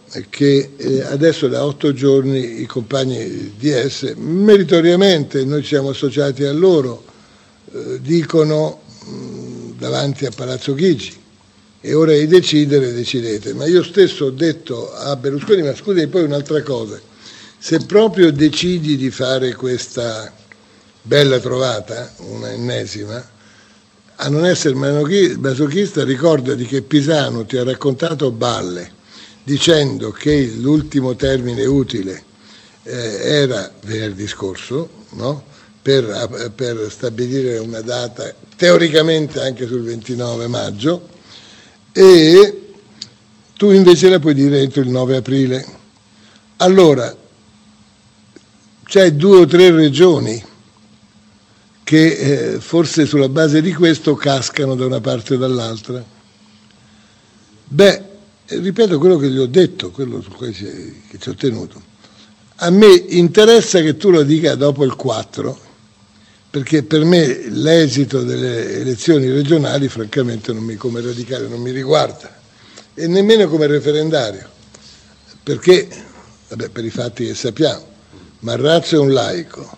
che adesso da 8 giorni i compagni DS, meritoriamente, noi siamo associati a loro, dicono davanti a Palazzo Chigi: è ora di decidere, decidete. Ma io stesso ho detto a Berlusconi: ma scusi, poi un'altra cosa, se proprio decidi di fare questa bella trovata, una ennesima, a non essere masochista, ricordati che Pisano ti ha raccontato balle dicendo che l'ultimo termine utile era venerdì scorso, no? per stabilire una data teoricamente anche sul 29 maggio, e tu invece la puoi dire entro il 9 aprile. Allora, c'è 2 o 3 regioni che forse sulla base di questo cascano da una parte o dall'altra. Beh, ripeto quello che gli ho detto, quello su cui che ci ho tenuto. A me interessa che tu lo dica dopo il 4, perché per me l'esito delle elezioni regionali francamente come radicale non mi riguarda, e nemmeno come referendario, perché, vabbè, per i fatti che sappiamo, Marrazzo è un laico,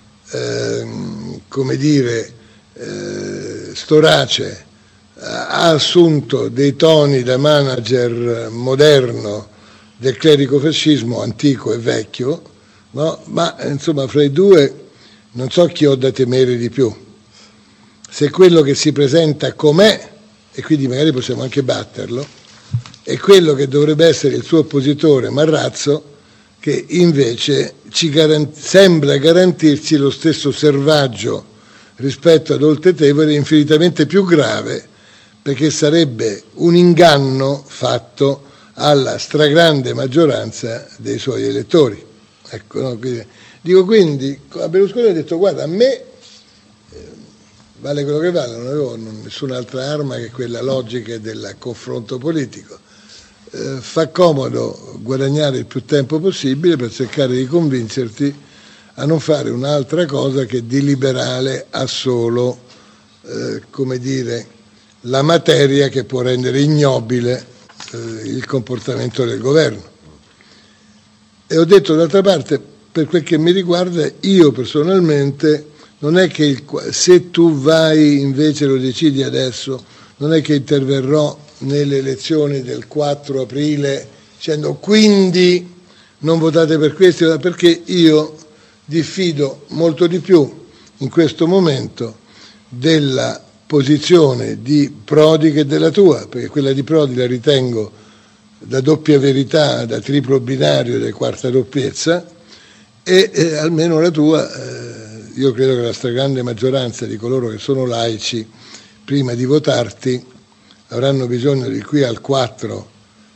come dire, Storace ha assunto dei toni da manager moderno del clericofascismo antico e vecchio, no? Ma insomma fra i due non so chi ho da temere di più, se quello che si presenta com'è, e quindi magari possiamo anche batterlo, e quello che dovrebbe essere il suo oppositore Marrazzo, che invece sembra garantirci lo stesso servaggio rispetto ad Oltetevere, infinitamente più grave, perché sarebbe un inganno fatto alla stragrande maggioranza dei suoi elettori. Ecco, no? Quindi a Berlusconi ho detto: guarda, a me vale quello che vale, non avevo nessun'altra arma che quella logica del confronto politico. Fa comodo guadagnare il più tempo possibile per cercare di convincerti a non fare un'altra cosa che di liberale ha solo, come dire, la materia che può rendere ignobile il comportamento del governo. E ho detto, d'altra parte, per quel che mi riguarda, io personalmente, non è che se tu vai invece lo decidi adesso, non è che interverrò nelle elezioni del 4 aprile dicendo quindi non votate per questi, perché io diffido molto di più in questo momento della posizione di Prodi che della tua, perché quella di Prodi la ritengo da doppia verità, da triplo binario, da quarta doppiezza, e almeno la tua, io credo che la stragrande maggioranza di coloro che sono laici, prima di votarti, avranno bisogno di qui al 4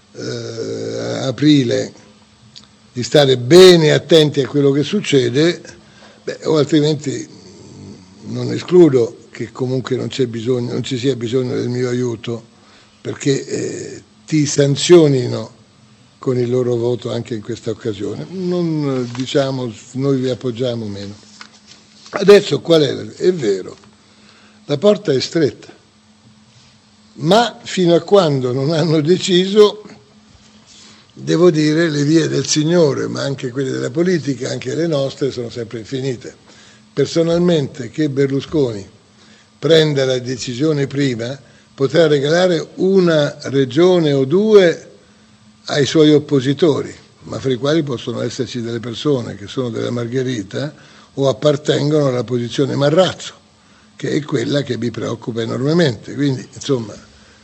aprile di stare bene attenti a quello che succede, o altrimenti non escludo che comunque non ci sia bisogno del mio aiuto, perché ti sanzionino con il loro voto anche in questa occasione. Non diciamo noi vi appoggiamo meno. Adesso qual è? È vero, la porta è stretta, ma fino a quando non hanno deciso, devo dire, le vie del Signore, ma anche quelle della politica, anche le nostre, sono sempre infinite. Personalmente, che Berlusconi prenda la decisione prima, potrà regalare una regione o 2 ai suoi oppositori, ma fra i quali possono esserci delle persone che sono della Margherita o appartengono alla posizione Marrazzo, che è quella che mi preoccupa enormemente. Quindi, insomma,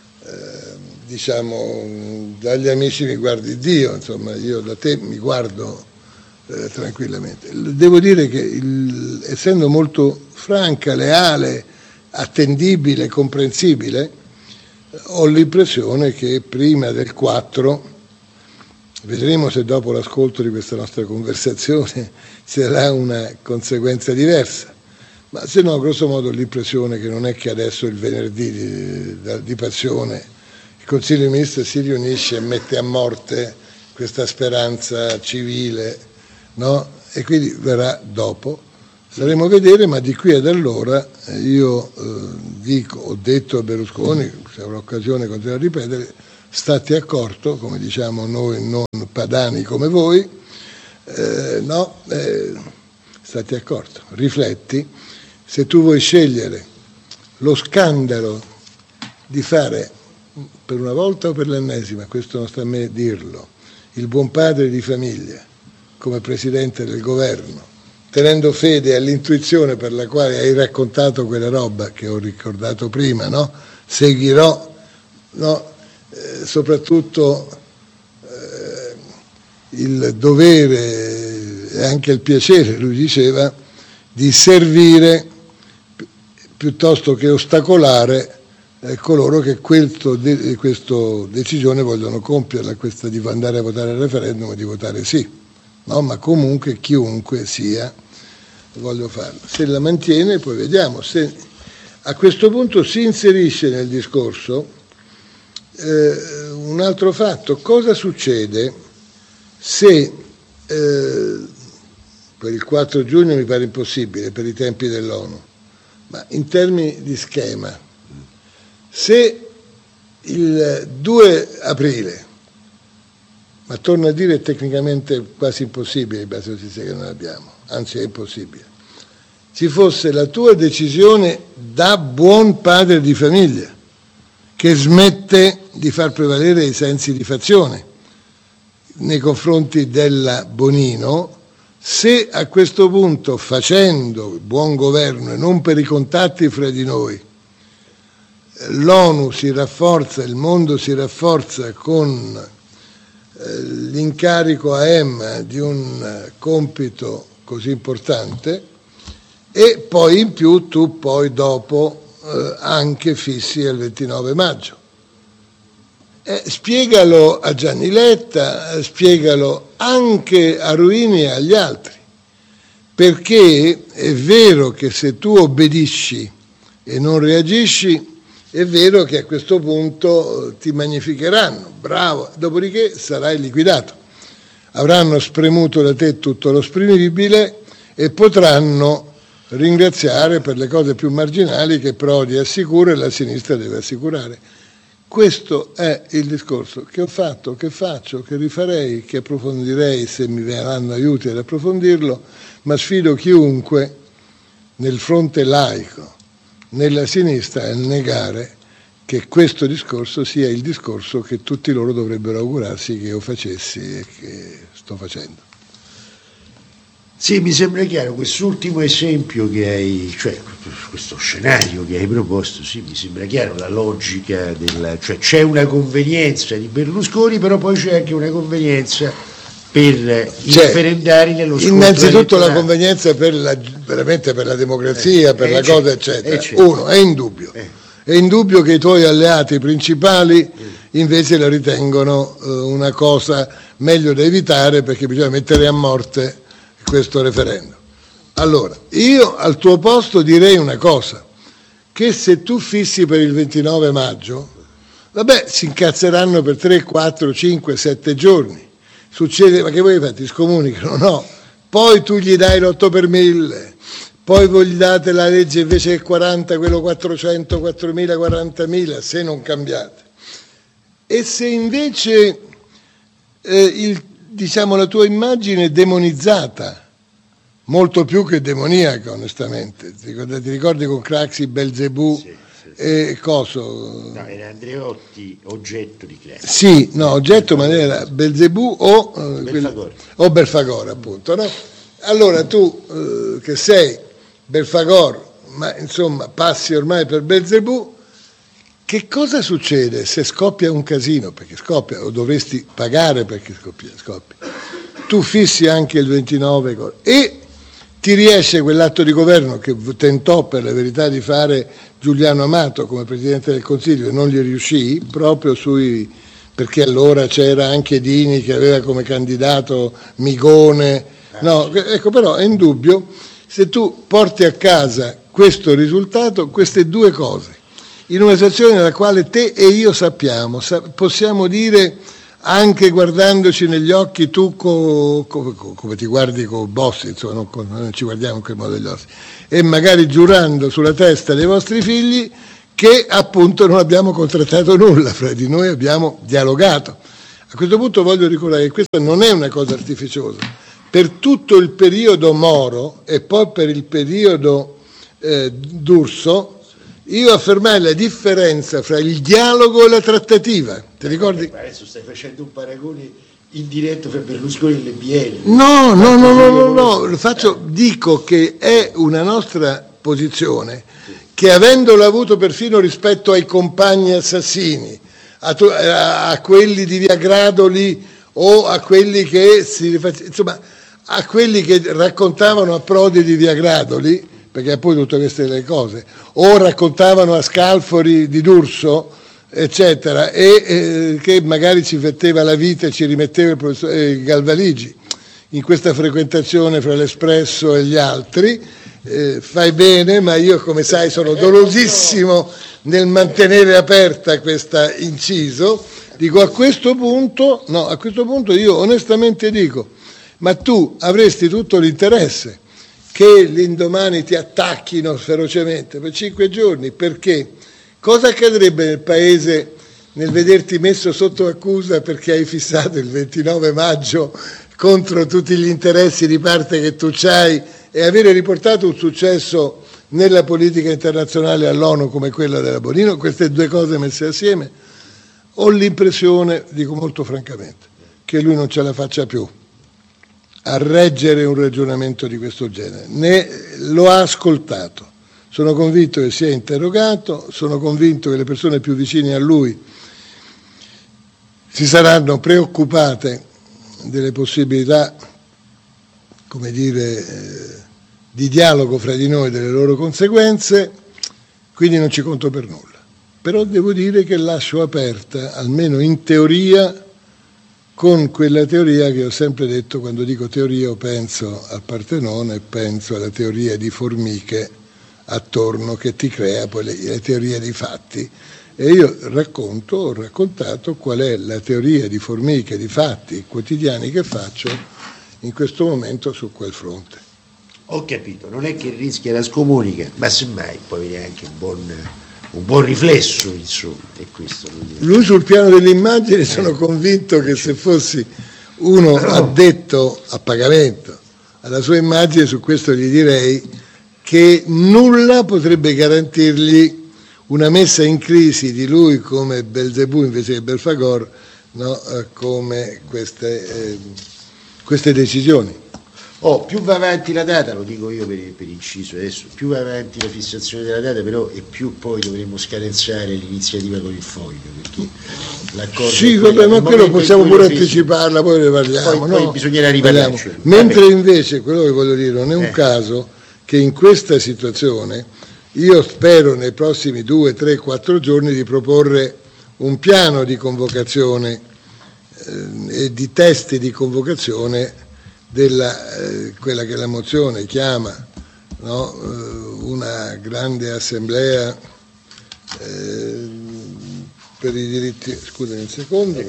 diciamo, dagli amici mi guardi Dio, insomma, io da te mi guardo tranquillamente. Devo dire che, essendo molto franca, leale, attendibile, comprensibile, ho l'impressione che prima del 4, vedremo se dopo l'ascolto di questa nostra conversazione sarà una conseguenza diversa, ma se no, grosso modo, l'impressione che non è che adesso il venerdì di passione il Consiglio dei Ministri si riunisce e mette a morte questa speranza civile, no? E quindi verrà dopo. Staremo a vedere, ma di qui ad allora io ho detto a Berlusconi, se avrò occasione continuo a ripetere, stati accorto, come diciamo noi non padani come voi, stati accorto, rifletti, se tu vuoi scegliere lo scandalo di fare per una volta o per l'ennesima, questo non sta a me dirlo, il buon padre di famiglia come presidente del governo, tenendo fede all'intuizione per la quale hai raccontato quella roba che ho ricordato prima, no? Seguirò, no? Soprattutto il dovere e anche il piacere, lui diceva, di servire piuttosto che ostacolare coloro che questa decisione vogliono compierla, questa di andare a votare al referendum e di votare sì, no? Ma comunque chiunque sia voglio farlo. Se la mantiene poi vediamo, se a questo punto si inserisce nel discorso un altro fatto, cosa succede se per il 4 giugno mi pare impossibile per i tempi dell'ONU, ma in termini di schema, se il 2 aprile, ma torno a dire è tecnicamente quasi impossibile in base alle notizie che noi abbiamo, anzi è impossibile, ci fosse la tua decisione da buon padre di famiglia che smette di far prevalere i sensi di fazione nei confronti della Bonino, se a questo punto, facendo buon governo e non per i contatti fra di noi, l'ONU si rafforza, il mondo si rafforza con l'incarico a Emma di un compito così importante, e poi in più tu poi dopo anche fissi al 29 maggio. Spiegalo a Gianni Letta, spiegalo anche a Ruini e agli altri, perché è vero che se tu obbedisci e non reagisci, è vero che a questo punto ti magnificheranno, bravo, dopodiché sarai liquidato. Avranno spremuto da te tutto lo spremibile e potranno ringraziare per le cose più marginali che Prodi assicura e la sinistra deve assicurare. Questo è il discorso che ho fatto, che faccio, che rifarei, che approfondirei se mi verranno aiuti ad approfondirlo, ma sfido chiunque nel fronte laico, nella sinistra, a negare che questo discorso sia il discorso che tutti loro dovrebbero augurarsi che io facessi e che sto facendo. Sì, mi sembra chiaro, quest'ultimo esempio che hai, cioè questo scenario che hai proposto, sì, mi sembra chiaro la logica cioè c'è una convenienza di Berlusconi, però poi c'è anche una convenienza per i referendari nello scontro innanzitutto elettorale. La convenienza veramente per la democrazia, per la cosa eccetera. Uno, è indubbio. È indubbio che i tuoi alleati principali invece la ritengono una cosa meglio da evitare, perché bisogna mettere a morte questo referendum. Allora, io al tuo posto direi una cosa, che se tu fissi per il 29 maggio, vabbè, si incazzeranno per 3, 4, 5, 7 giorni. Succede, ma che voi fate? Ti scomunicano? No. Poi tu gli dai l'8 per 1000, poi voi gli date la legge invece che 40, quello 400, 4.000, 40.000, se non cambiate. E se invece diciamo la tua immagine è demonizzata, molto più che demoniaca onestamente, ti ricordi con Craxi, Belzebù, sì. E coso? No, era Andreotti oggetto di Craxi. Sì, no, oggetto, ma era Belzebù o Belfagor appunto, no? Allora tu che sei Belfagor, ma insomma passi ormai per Belzebù, che cosa succede se scoppia un casino? Perché scoppia, o dovresti pagare perché scoppia. Tu fissi anche il 29 e ti riesce quell'atto di governo che tentò per la verità di fare Giuliano Amato come Presidente del Consiglio e non gli riuscì, proprio perché allora c'era anche Dini che aveva come candidato Migone. No, ecco, però è indubbio, se tu porti a casa questo risultato, queste due cose, in una situazione nella quale te e io sappiamo, possiamo dire anche guardandoci negli occhi, tu come ti guardi con Bossi, insomma, non ci guardiamo in quel modo degli occhi, e magari giurando sulla testa dei vostri figli che appunto non abbiamo contrattato nulla, fra di noi abbiamo dialogato. A questo punto voglio ricordare che questa non è una cosa artificiosa. Per tutto il periodo Moro e poi per il periodo D'Urso, io affermai la differenza fra il dialogo e la trattativa. Ti ricordi? Adesso stai facendo un paragone indiretto fra Berlusconi e le BN. No, dico che è una nostra posizione che, avendolo avuto perfino rispetto ai compagni assassini, a quelli di Via Gradoli o a quelli che a quelli che raccontavano a Prodi di Via Gradoli, perché poi tutte queste le cose, o raccontavano a Scalfari di D'Urso, eccetera, e che magari ci metteva la vita e ci rimetteva il professor Galvaligi in questa frequentazione fra l'Espresso e gli altri. Fai bene, ma io, come sai, sono dolosissimo nel mantenere aperta questa inciso. Dico, a questo punto io onestamente dico, ma tu avresti tutto l'interesse che l'indomani ti attacchino ferocemente per 5 giorni, perché cosa accadrebbe nel paese nel vederti messo sotto accusa perché hai fissato il 29 maggio contro tutti gli interessi di parte che tu c'hai e avere riportato un successo nella politica internazionale all'ONU come quella della Bonino? Queste due cose messe assieme, ho l'impressione, dico molto francamente, che lui non ce la faccia più a reggere un ragionamento di questo genere. Lo ha ascoltato, sono convinto che si è interrogato, sono convinto che le persone più vicine a lui si saranno preoccupate delle possibilità, come dire, di dialogo fra di noi, delle loro conseguenze, quindi non ci conto per nulla. Però devo dire che lascio aperta, almeno in teoria, con quella teoria che ho sempre detto. Quando dico teoria io penso al Partenone e penso alla teoria di formiche attorno che ti crea poi le teorie di fatti. E io ho raccontato qual è la teoria di formiche, di fatti quotidiani che faccio in questo momento su quel fronte. Ho capito, non è che rischia la scomunica, ma semmai può avere anche un buon riflesso, insomma, è questo. Lui sul piano dell'immagine sono convinto che se fossi uno addetto a pagamento alla sua immagine, su questo gli direi che nulla potrebbe garantirgli una messa in crisi di lui come Belzebù invece che Belfagor, no? Come queste decisioni. Più va avanti la data, lo dico io per inciso adesso, più va avanti la fissazione della data, però e più poi dovremo scadenzare l'iniziativa con il foglio, perché l'accordo... Sì, vabbè, ma quello possiamo pure anticiparla, poi ne parliamo. Poi bisognerà riparlarci. Mentre invece, quello che voglio dire, non è un caso che in questa situazione io spero nei prossimi 2, 3, 4 giorni di proporre un piano di convocazione e di testi di convocazione quella che la mozione chiama, no? Una grande assemblea per i diritti, scusami un secondo,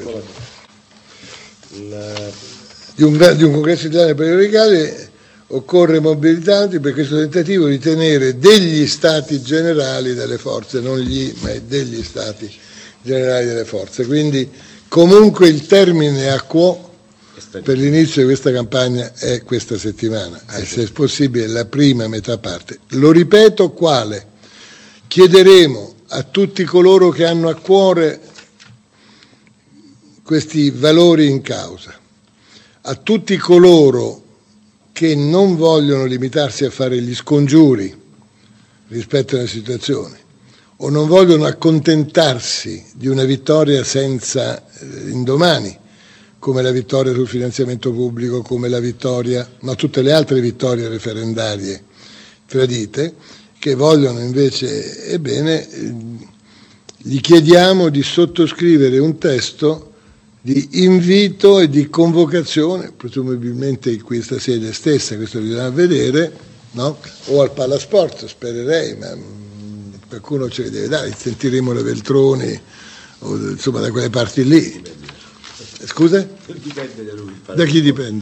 di un congresso italiano per i legali. Occorre mobilitarti per questo tentativo di tenere degli stati generali delle forze, non ma degli stati generali delle forze. Quindi comunque il termine a quo per l'inizio di questa campagna è questa settimana, e se è possibile la prima metà parte. Lo ripeto, quale? Chiederemo a tutti coloro che hanno a cuore questi valori in causa, a tutti coloro che non vogliono limitarsi a fare gli scongiuri rispetto alla situazione o non vogliono accontentarsi di una vittoria senza indomani, come la vittoria sul finanziamento pubblico, come la vittoria, ma tutte le altre vittorie referendarie tradite, che vogliono invece, ebbene, gli chiediamo di sottoscrivere un testo di invito e di convocazione, presumibilmente in questa sede stessa, questo bisogna vedere, no? O al Palasport, spererei, ma qualcuno ce li deve dare, sentiremo le Veltroni, o insomma da quelle parti lì. Scusa? Dipende da lui. Da chi dipende?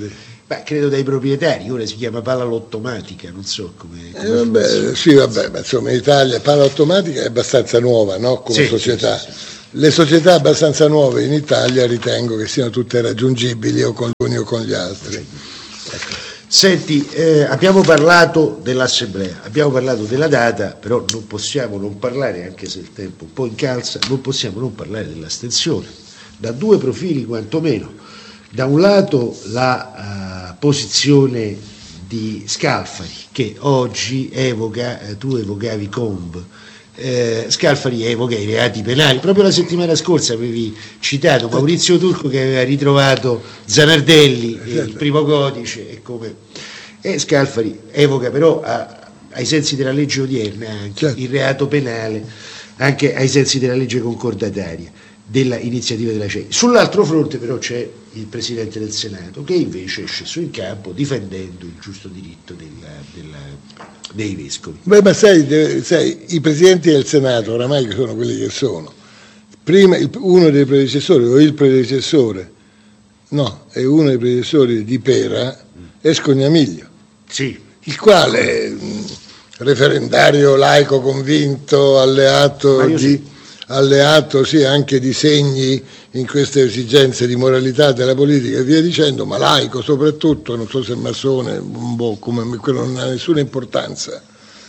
Beh, credo dai proprietari, ora si chiama palla automatica, non so come sì, vabbè, ma insomma in Italia palla automatica è abbastanza nuova, no? Come società. Sì. Le società abbastanza nuove in Italia ritengo che siano tutte raggiungibili o con gli uni o con gli altri. Senti, abbiamo parlato dell'assemblea, abbiamo parlato della data, però non possiamo non parlare, anche se il tempo un po' incalza, non possiamo non parlare dell'astensione, da due profili quantomeno. Da un lato la posizione di Scalfari, che oggi evoca, tu evocavi Comb, Scalfari evoca i reati penali. Proprio la settimana scorsa avevi citato Maurizio Turco che aveva ritrovato Zanardelli, il primo codice, e Scalfari evoca però ai sensi della legge odierna anche il reato penale, anche ai sensi della legge concordataria della iniziativa della CEI. Sull'altro fronte però c'è il Presidente del Senato che invece è sceso in campo difendendo il giusto diritto dei vescovi. Beh, ma sai, i Presidenti del Senato oramai sono quelli che sono. Prima uno dei predecessori o il predecessore, no, è uno dei predecessori di Pera, è Scognamiglio, sì, il quale referendario laico convinto, alleato sì, anche di segni in queste esigenze di moralità della politica e via dicendo, ma laico soprattutto, non so se massone, come quello non ha nessuna importanza.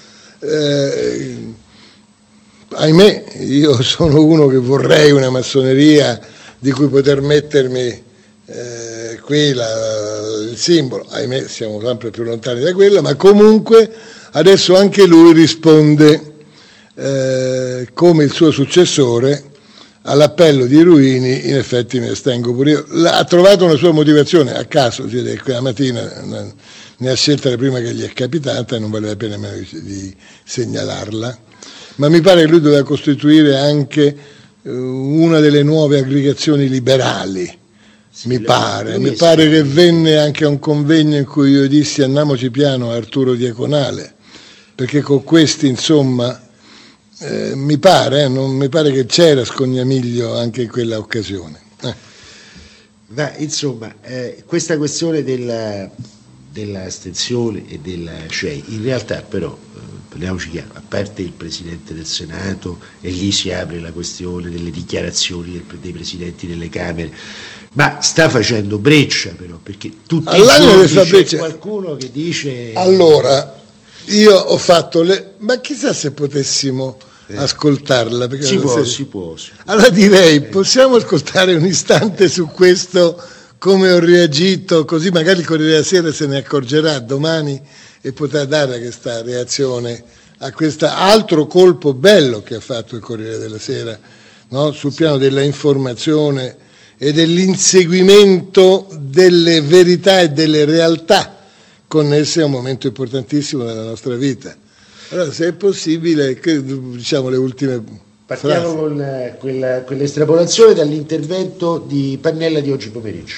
Ahimè, io sono uno che vorrei una massoneria di cui poter mettermi qui il simbolo, ahimè siamo sempre più lontani da quello, ma comunque adesso anche lui risponde come il suo successore all'appello di Ruini. In effetti mi astengo pure io. Ha trovato una sua motivazione a caso, quella mattina ne ha scelta la prima che gli è capitata e non vale la pena nemmeno di segnalarla, ma mi pare che lui doveva costituire anche una delle nuove aggregazioni liberali. Mi pare che venne anche a un convegno in cui io dissi andiamoci piano a Arturo Diaconale, perché con questi insomma mi pare che c'era Scognamiglio anche in quella occasione. Ma insomma, questa questione dell'astensione e della CEI, in realtà però, parliamoci chiaro, a parte il Presidente del Senato, e lì si apre la questione delle dichiarazioni dei Presidenti delle Camere, ma sta facendo breccia però, perché tutti i giorni c'è qualcuno che dice... Allora, io ho fatto ma chissà se potessimo ascoltarla, perché si può. Allora direi, possiamo ascoltare un istante su questo, come ho reagito, così magari il Corriere della Sera se ne accorgerà domani e potrà dare questa reazione a questo altro colpo bello che ha fatto il Corriere della Sera, no? Sul piano della informazione e dell'inseguimento delle verità e delle realtà connesse a un momento importantissimo della nostra vita. Allora, se è possibile, diciamo le ultime partiamo con quell'estrapolazione dall'intervento di Pannella di oggi pomeriggio.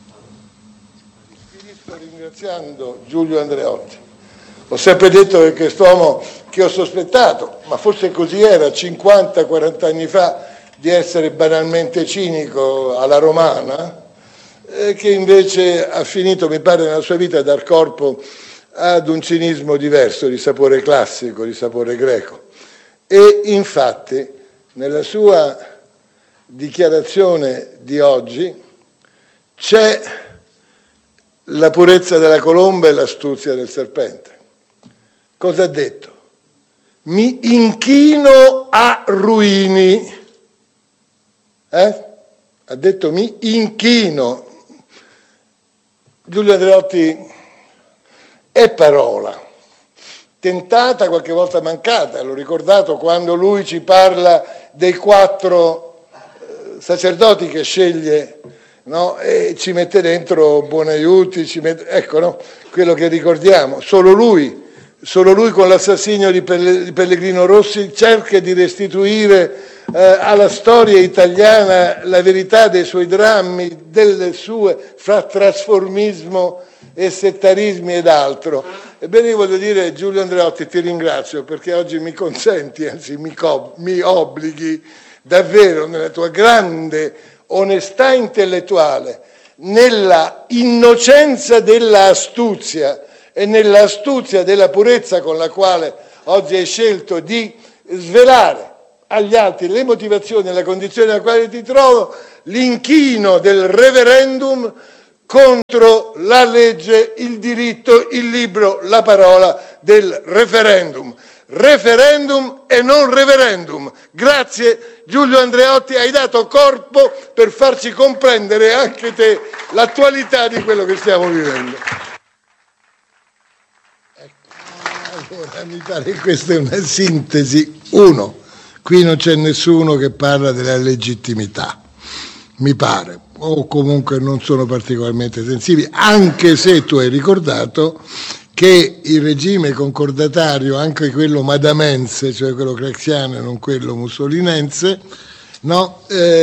Finisco ringraziando Giulio Andreotti. Ho sempre detto che quest'uomo che ho sospettato, ma forse così era 50-40 anni fa, di essere banalmente cinico alla romana, che invece ha finito, mi pare, nella sua vita a dar corpo ad un cinismo diverso, di sapore classico, di sapore greco. E infatti nella sua dichiarazione di oggi c'è la purezza della colomba e l'astuzia del serpente. Cosa ha detto? Mi inchino a Ruini. Ha detto mi inchino. Giulio Andreotti è parola, tentata, qualche volta mancata. L'ho ricordato quando lui ci parla dei 4 sacerdoti che sceglie, no? E ci mette dentro Buonaiuti, ecco, no? Quello che ricordiamo. Solo lui con l'assassinio di Pellegrino Rossi cerca di restituire alla storia italiana la verità dei suoi drammi, delle sue, fra trasformismo e settarismi ed altro. Ebbene, io voglio dire, Giulio Andreotti, ti ringrazio perché oggi mi consenti, anzi mi obblighi davvero nella tua grande onestà intellettuale nella innocenza della astuzia e nella astuzia della purezza con la quale oggi hai scelto di svelare agli altri le motivazioni e la condizione nella quale ti trovo, l'inchino del referendum contro la legge, il diritto, il libro, la parola del referendum. Referendum e non referendum. Grazie Giulio Andreotti, hai dato corpo per farci comprendere anche te l'attualità di quello che stiamo vivendo. Ecco, allora mi pare che questa è una sintesi. Uno, qui non c'è nessuno che parla della legittimità, mi pare, o comunque non sono particolarmente sensibili, anche se tu hai ricordato che il regime concordatario, anche quello madamense, cioè quello craxiano e non quello mussolinense, no,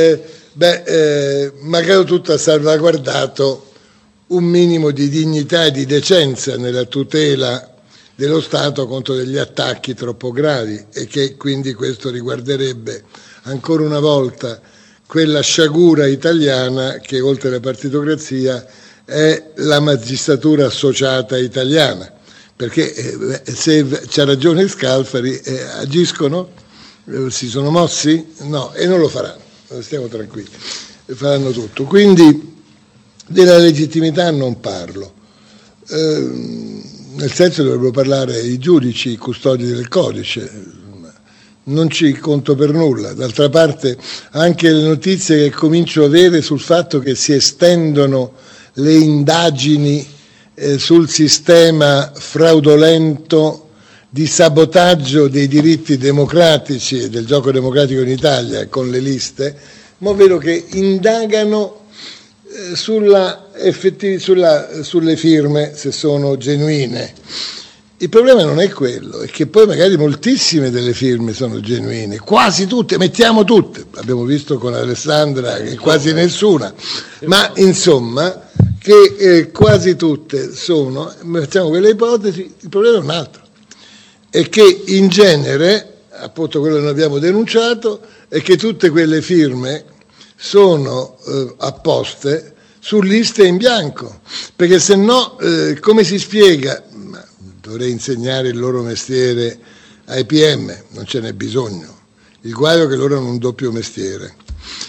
magari tutto ha salvaguardato un minimo di dignità e di decenza nella tutela dello Stato contro degli attacchi troppo gravi, e che quindi questo riguarderebbe ancora una volta quella sciagura italiana che oltre alla partitocrazia è la magistratura associata italiana, perché se c'ha ragione Scalfari, agiscono, si sono mossi? No, e non lo faranno, stiamo tranquilli, faranno tutto. Quindi della legittimità non parlo, nel senso dovrebbero parlare i giudici, i custodi del codice, non ci conto per nulla. D'altra parte anche le notizie che comincio a avere sul fatto che si estendono le indagini sul sistema fraudolento di sabotaggio dei diritti democratici e del gioco democratico in Italia con le liste, ma vedo che indagano sulle firme se sono genuine. Il problema non è quello, è che poi magari moltissime delle firme sono genuine, quasi tutte, mettiamo tutte, abbiamo visto con Alessandra che quasi nessuna, ma insomma che quasi tutte sono, mettiamo quelle ipotesi. Il problema è un altro, è che in genere, appunto quello che noi abbiamo denunciato, è che tutte quelle firme sono apposte su liste in bianco, perché se no come si spiega? Dovrei insegnare il loro mestiere ai PM, non ce n'è bisogno, il guaio è che loro hanno un doppio mestiere,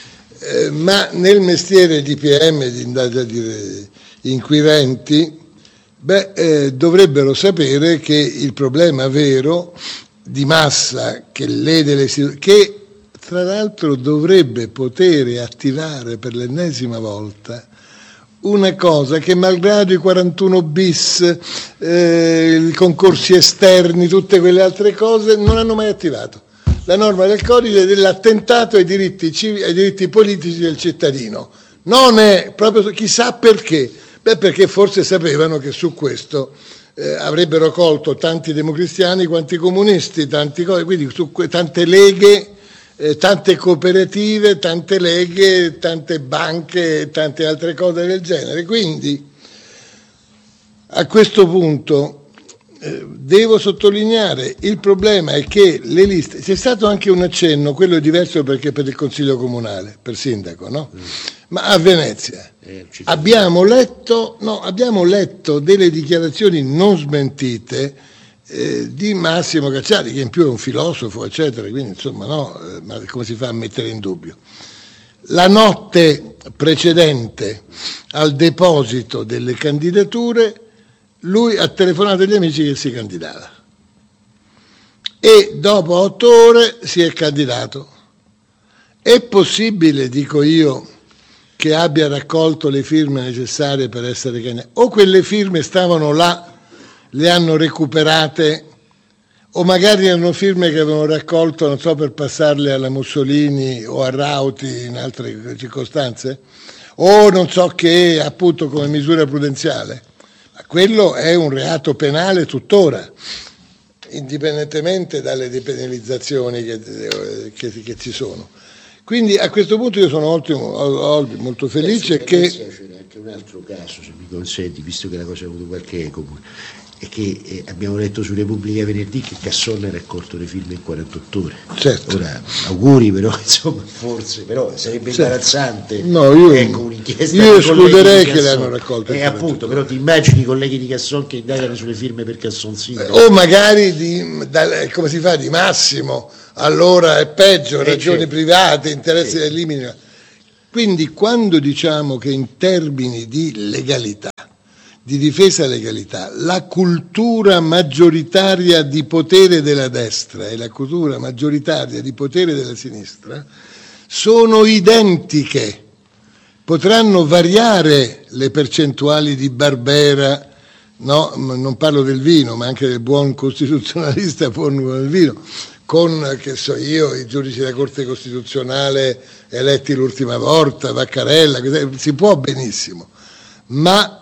ma nel mestiere di PM, di inquirenti, dovrebbero sapere che il problema vero di massa che lede le istituzioni, che tra l'altro dovrebbe poter attivare per l'ennesima volta una cosa che malgrado i 41 bis, i concorsi esterni, tutte quelle altre cose non hanno mai attivato, la norma del codice dell'attentato ai diritti politici del cittadino. Non è proprio, chissà perché, perché forse sapevano che su questo avrebbero colto tanti democristiani quanti comunisti, quindi su tante leghe, tante cooperative, tante leghe, tante banche e tante altre cose del genere. Quindi a questo punto devo sottolineare, il problema è che le liste, c'è stato anche un accenno, quello è diverso perché per il Consiglio Comunale, per sindaco, no? Ma a Venezia abbiamo letto delle dichiarazioni non smentite di Massimo Cacciari, che in più è un filosofo, eccetera, quindi insomma no, ma come si fa a mettere in dubbio? La notte precedente al deposito delle candidature lui ha telefonato agli amici che si candidava e dopo 8 ore si è candidato. È possibile, dico io, che abbia raccolto le firme necessarie per essere candidato, o quelle firme stavano là, le hanno recuperate, o magari erano firme che avevano raccolto, non so, per passarle alla Mussolini o a Rauti in altre circostanze, o non so che, appunto, come misura prudenziale. Ma quello è un reato penale tuttora, indipendentemente dalle depenalizzazioni che ci sono. Quindi a questo punto io sono molto felice che anche un altro caso, se mi consenti, visto che la cosa ha avuto qualche eco, è che abbiamo letto su Repubblica venerdì che Casson era corto dei film in 48 ore. Certo. Ora, auguri, però insomma, forse, però sarebbe imbarazzante. No, io un'inchiesta io escluderei che le hanno raccolte. Appunto, però ti immagini i colleghi di Casson che indagano sulle firme per Casson Sito? O magari come si fa, di Massimo, allora è peggio, ragioni private, interessi del limite. Quindi quando diciamo che in termini di legalità, di difesa della legalità, la cultura maggioritaria di potere della destra e la cultura maggioritaria di potere della sinistra sono identiche. Potranno variare le percentuali di Barbera, no? Non parlo del vino, ma anche del buon costituzionalista Fornulo del vino, con, che so io, i giudici della Corte Costituzionale eletti l'ultima volta, Vaccarella, si può benissimo. Ma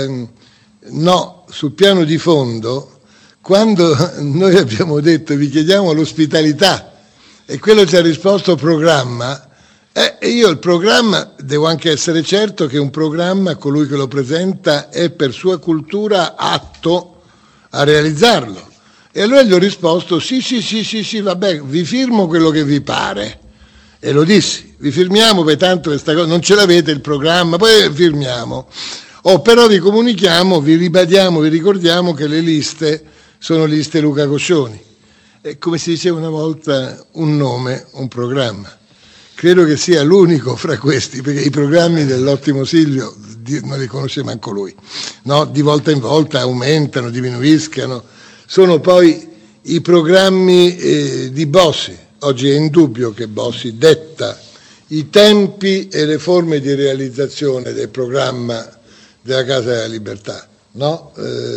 no, sul piano di fondo, quando noi abbiamo detto vi chiediamo l'ospitalità e quello ci ha risposto programma, io il programma devo anche essere certo che un programma, colui che lo presenta è per sua cultura atto a realizzarlo. E allora gli ho risposto sì, vabbè, vi firmo quello che vi pare. E lo dissi, vi firmiamo per tanto questa cosa, non ce l'avete il programma, poi firmiamo. Però vi comunichiamo, vi ribadiamo, vi ricordiamo che le liste sono liste Luca Coscioni. E come si diceva una volta, un nome, un programma. Credo che sia l'unico fra questi, perché i programmi dell'ottimo Silvio non li conosce manco lui. No? Di volta in volta aumentano, diminuiscano. Sono poi i programmi di Bossi. Oggi è indubbio che Bossi detta i tempi e le forme di realizzazione del programma della Casa della Libertà, no?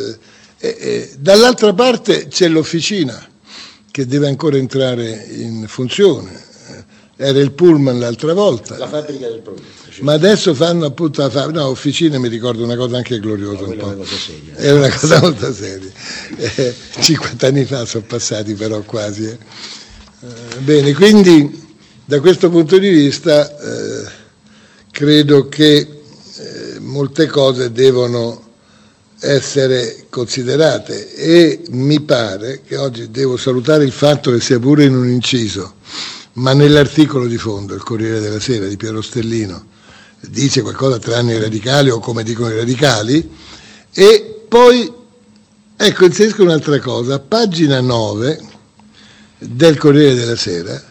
Dall'altra parte c'è l'officina che deve ancora entrare in funzione. Era il Pullman l'altra volta. La fabbrica del progresso. Ma adesso fanno appunto officine, mi ricordo una cosa anche gloriosa. No, un po'. È una cosa seria. È una cosa molto seria. 50 anni fa sono passati però quasi. Bene, quindi da questo punto di vista credo che molte cose devono essere considerate e mi pare che oggi devo salutare il fatto che sia pure in un inciso, ma nell'articolo di fondo, il Corriere della Sera di Piero Stellino, dice qualcosa tranne i radicali o come dicono i radicali, e poi ecco inserisco un'altra cosa, a pagina 9 del Corriere della Sera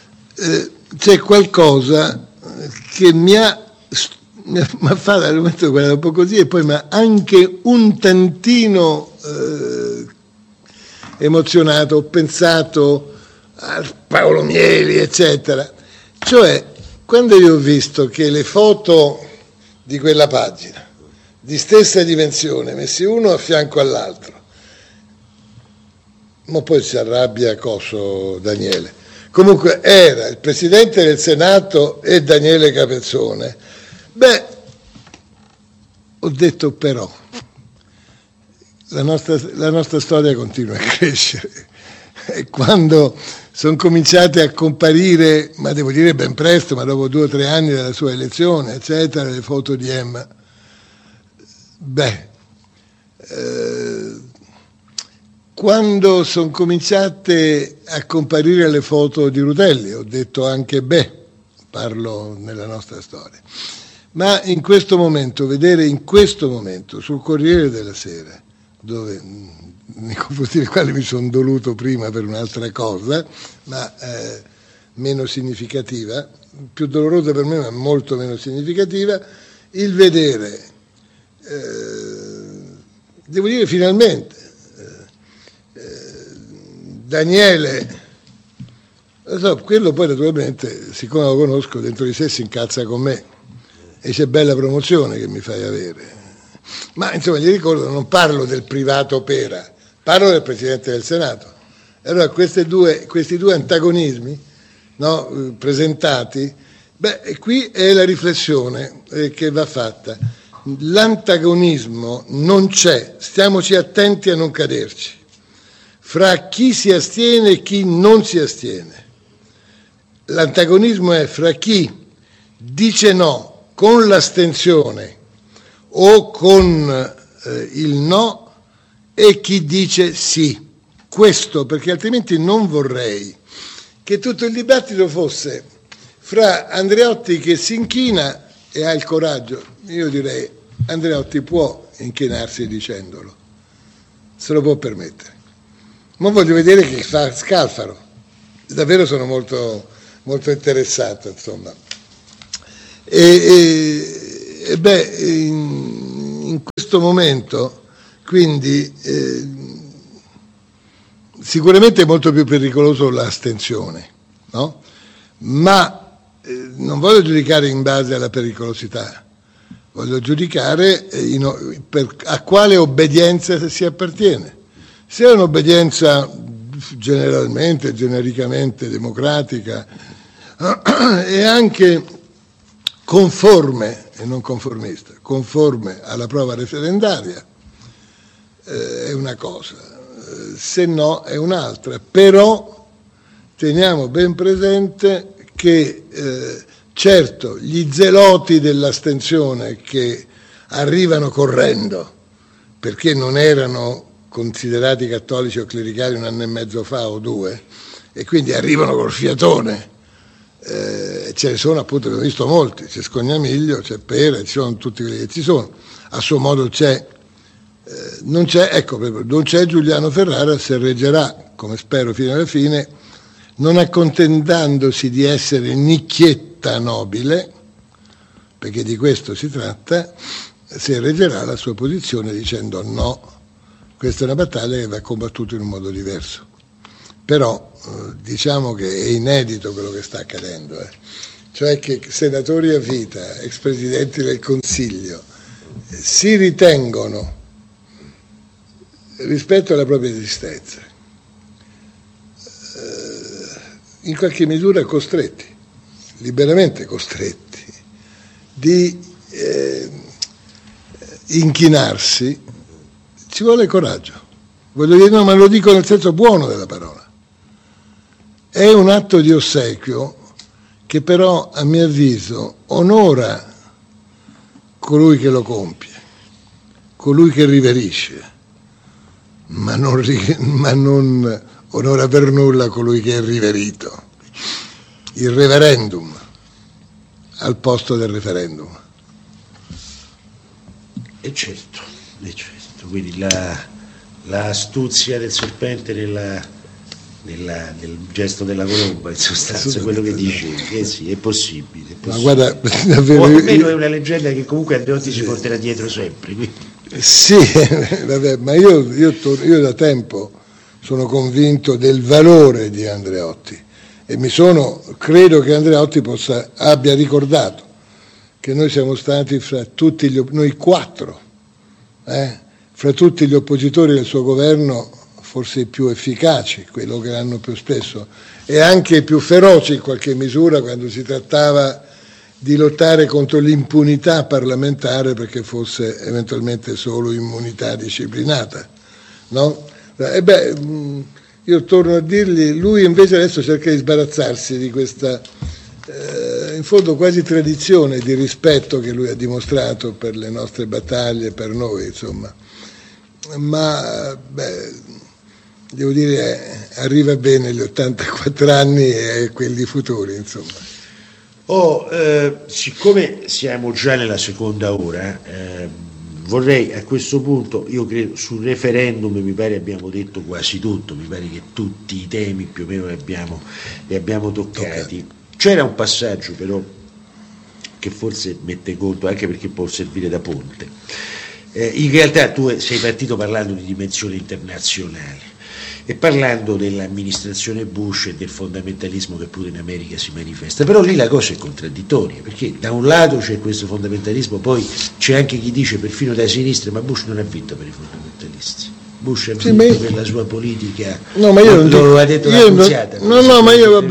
c'è qualcosa che mi ha fatto al momento guardare un po' così e poi mi ha anche un tantino emozionato, ho pensato a Paolo Mieli eccetera, cioè quando io ho visto che le foto di quella pagina di stessa dimensione messi uno a fianco all'altro, ma poi si arrabbia Daniele, comunque era il Presidente del Senato e Daniele Capezzone, ho detto però la nostra storia continua a crescere e quando sono cominciate a comparire, ma devo dire ben presto, ma dopo 2 o 3 anni dalla sua elezione eccetera, le foto di Emma, quando sono cominciate a comparire le foto di Rutelli, ho detto anche parlo nella nostra storia. Ma in questo momento, vedere in questo momento sul Corriere della Sera, dove nei confronti del quale mi sono doluto prima per un'altra cosa, ma meno significativa, più dolorosa per me ma molto meno significativa, il vedere, devo dire finalmente, Daniele, quello poi naturalmente, siccome lo conosco, dentro di sé si incazza con me e c'è bella promozione che mi fai avere. Ma insomma gli ricordo, non parlo del privato Pera, parlo del Presidente del Senato. Allora questi due antagonismi, no, presentati, qui è la riflessione che va fatta. L'antagonismo non c'è, stiamoci attenti a non caderci, fra chi si astiene e chi non si astiene. L'antagonismo è fra chi dice no con l'astensione o con il no e chi dice sì. Questo perché altrimenti non vorrei che tutto il dibattito fosse fra Andreotti che si inchina e ha il coraggio. Io direi Andreotti può inchinarsi dicendolo, se lo può permettere. Ma voglio vedere che fa Scalfaro. Davvero sono molto, molto interessato, insomma. In questo momento, quindi, sicuramente è molto più pericoloso l'astensione, no? Ma non voglio giudicare in base alla pericolosità, voglio giudicare a quale obbedienza si appartiene. Se è un'obbedienza genericamente democratica e anche conforme, e non conformista, conforme alla prova referendaria, è una cosa, se no è un'altra. Però teniamo ben presente che certo gli zeloti dell'astensione che arrivano correndo perché non erano considerati cattolici o clericali un anno e mezzo fa o 2 e quindi arrivano col fiatone, ce ne sono, appunto, abbiamo visto molti, c'è Scognamiglio, c'è Pera, ci sono tutti quelli che ci sono, a suo modo non c'è Giuliano Ferrara, se reggerà, come spero fino alla fine, non accontentandosi di essere nicchietta nobile, perché di questo si tratta, se reggerà la sua posizione dicendo no, questa è una battaglia che va combattuta in un modo diverso. Però diciamo che è inedito quello che sta accadendo, cioè che senatori a vita, ex presidenti del Consiglio, si ritengono, rispetto alla propria esistenza, in qualche misura costretti, liberamente costretti, di inchinarsi. Ci vuole coraggio, voglio dire, no, ma lo dico nel senso buono della parola. È un atto di ossequio che però, a mio avviso, onora colui che lo compie, colui che riverisce, ma non onora per nulla colui che è riverito. Il referendum al posto del referendum. E certo. Quindi l'astuzia del serpente nel gesto della colomba, in sostanza, quello che dicevi, sì, è possibile. Ma guarda, davvero, o almeno è una leggenda che comunque Andreotti si porterà dietro sempre. Quindi. Sì, vabbè, ma io da tempo sono convinto del valore di Andreotti e credo che Andreotti abbia ricordato che noi siamo stati fra tutti noi 4, fra tutti gli oppositori del suo governo, forse i più efficaci, quello che l'hanno più spesso, e anche i più feroci in qualche misura quando si trattava di lottare contro l'impunità parlamentare, perché fosse eventualmente solo immunità disciplinata, no? Io torno a dirgli, lui invece adesso cerca di sbarazzarsi di questa in fondo quasi tradizione di rispetto che lui ha dimostrato per le nostre battaglie, per noi, insomma. Ma devo dire, arriva bene gli 84 anni e quelli futuri, insomma. Siccome siamo già nella seconda ora, vorrei a questo punto, io credo sul referendum mi pare abbiamo detto quasi tutto, mi pare che tutti i temi più o meno li abbiamo toccati. C'era un passaggio però che forse mette conto, anche perché può servire da ponte. In realtà tu sei partito parlando di dimensione internazionale e parlando dell'amministrazione Bush e del fondamentalismo che pure in America si manifesta, però lì la cosa è contraddittoria, perché da un lato c'è questo fondamentalismo, poi c'è anche chi dice, perfino da sinistra, ma Bush non ha vinto per i fondamentalisti, Bush ha vinto per la sua politica. No, ma io non lo ha detto una puziata. No, ma io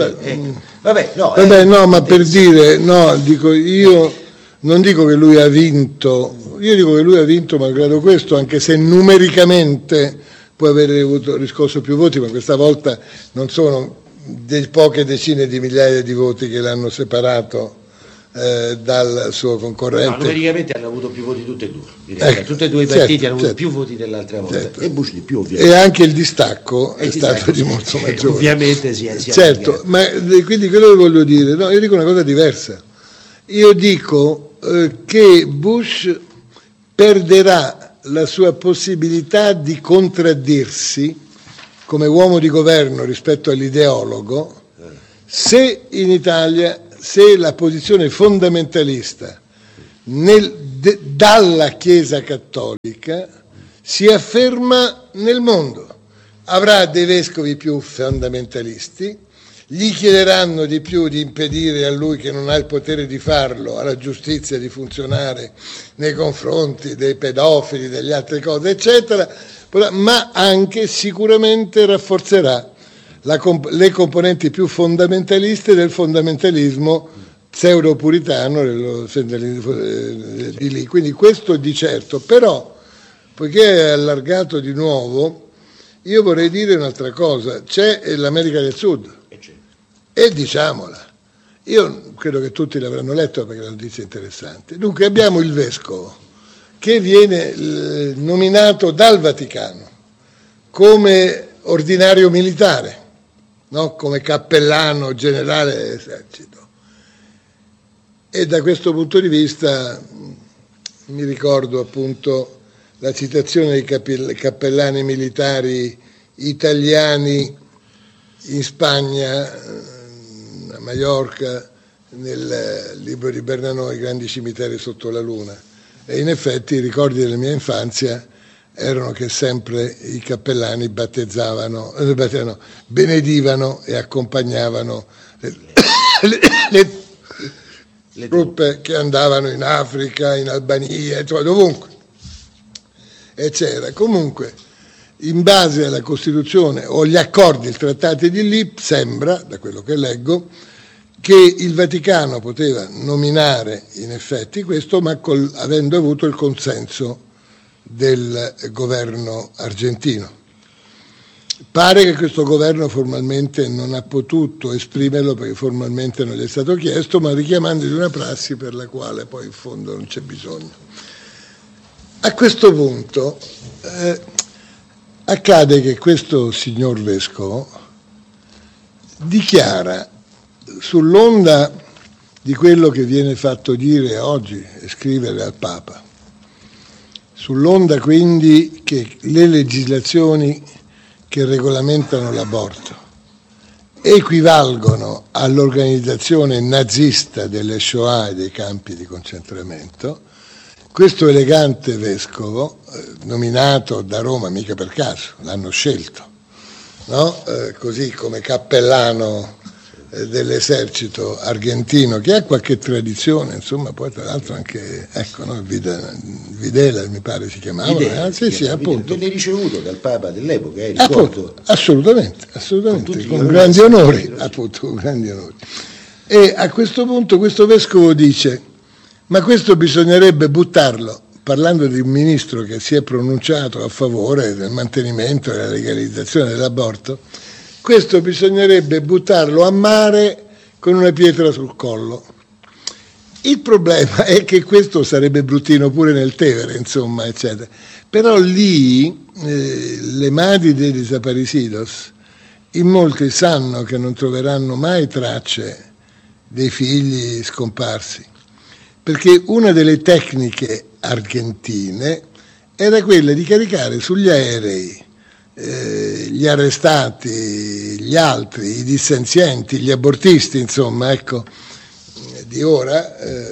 ma per dire, io non dico che lui ha vinto, io dico che lui ha vinto malgrado questo, anche se numericamente può aver riscosso più voti, ma questa volta non sono poche decine di migliaia di voti che l'hanno separato dal suo concorrente. No, numericamente hanno avuto più voti tutti e due. Tutti e due i partiti hanno avuto più voti dell'altra volta. Certo. E Bush di più, ovviamente. E anche il distacco è stato di molto maggiore. Ovviamente si è certo, ma quindi quello che voglio dire, no, io dico una cosa diversa. Io dico che Bush perderà la sua possibilità di contraddirsi come uomo di governo rispetto all'ideologo se in Italia, se la posizione fondamentalista dalla Chiesa cattolica si afferma nel mondo. Avrà dei vescovi più fondamentalisti, gli chiederanno di più di impedire a lui, che non ha il potere di farlo, alla giustizia di funzionare nei confronti dei pedofili, delle altre cose, eccetera, ma anche sicuramente rafforzerà le componenti più fondamentaliste del fondamentalismo pseudo-puritano di lì. Quindi questo di certo. Però, poiché è allargato di nuovo, io vorrei dire un'altra cosa. C'è l'America del Sud, e diciamola, io credo che tutti l'avranno letto perché la notizia è interessante. Dunque abbiamo il vescovo che viene nominato dal Vaticano come ordinario militare, no? Come cappellano generale dell'esercito, e da questo punto di vista mi ricordo appunto la citazione dei cappellani militari italiani in Spagna, a Maiorca, nel libro di Bernanò, I grandi cimiteri sotto la luna. E in effetti i ricordi della mia infanzia erano che sempre i cappellani benedivano e accompagnavano le truppe che andavano in Africa, in Albania, insomma dovunque. E c'era comunque, in base alla Costituzione o gli accordi, i trattati di lì, sembra, da quello che leggo, che il Vaticano poteva nominare in effetti questo, ma avendo avuto il consenso del governo argentino. Pare che questo governo formalmente non ha potuto esprimerlo perché formalmente non gli è stato chiesto, ma richiamando di una prassi per la quale poi in fondo non c'è bisogno. A questo punto accade che questo signor vescovo dichiara, sull'onda di quello che viene fatto dire oggi e scrivere al Papa, sull'onda quindi che le legislazioni che regolamentano l'aborto equivalgono all'organizzazione nazista delle Shoah e dei campi di concentramento, questo elegante vescovo, nominato da Roma mica per caso, l'hanno scelto, no? Così come cappellano dell'esercito argentino, che ha qualche tradizione, insomma, poi tra l'altro anche, ecco, no? Videla mi pare si chiamava, Videla, sì, appunto. Venne ricevuto dal Papa dell'epoca, ricordo. Assolutamente, con grandi onori, appunto, con grandi onori. E a questo punto questo vescovo dice: ma questo bisognerebbe buttarlo, parlando di un ministro che si è pronunciato a favore del mantenimento e della legalizzazione dell'aborto, questo bisognerebbe buttarlo a mare con una pietra sul collo. Il problema è che questo sarebbe bruttino pure nel Tevere, insomma, eccetera. Però lì le madri dei desaparecidos, in molti sanno che non troveranno mai tracce dei figli scomparsi, perché una delle tecniche argentine era quella di caricare sugli aerei gli arrestati, gli altri, i dissenzienti, gli abortisti, insomma, ecco, di ora,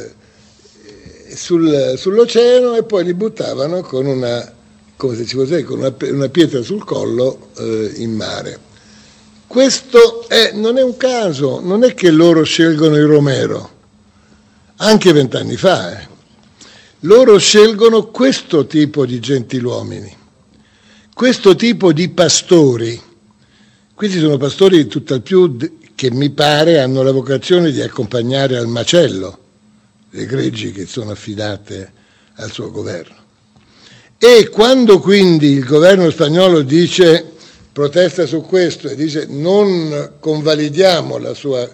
sull'oceano, e poi li buttavano con una, come se ci fosse, con una pietra sul collo in mare. Questo non è un caso, non è che loro scelgono il Romero, anche 20 anni fa, loro scelgono questo tipo di gentiluomini, questo tipo di pastori. Questi sono pastori tutt'al più che mi pare hanno la vocazione di accompagnare al macello le greggi che sono affidate al suo governo. E quando quindi il governo spagnolo protesta su questo e dice non convalidiamo la sua